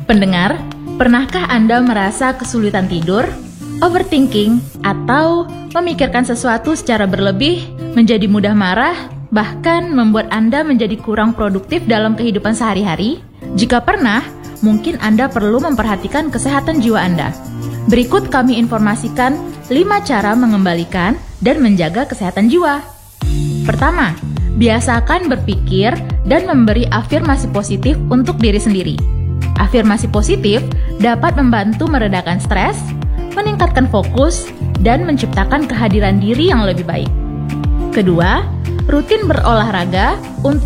Pendengar, pernahkah Anda merasa kesulitan tidur, overthinking, atau memikirkan sesuatu secara berlebih, menjadi mudah marah, bahkan membuat Anda menjadi kurang produktif dalam kehidupan sehari-hari? Jika pernah, mungkin Anda perlu memperhatikan kesehatan jiwa Anda. Berikut kami informasikan 5 cara mengembalikan dan menjaga kesehatan jiwa. Pertama, biasakan berpikir dan memberi afirmasi positif untuk diri sendiri. Afirmasi positif dapat membantu meredakan stres, meningkatkan fokus, dan menciptakan kehadiran diri yang lebih baik. Kedua, rutin berolahraga untuk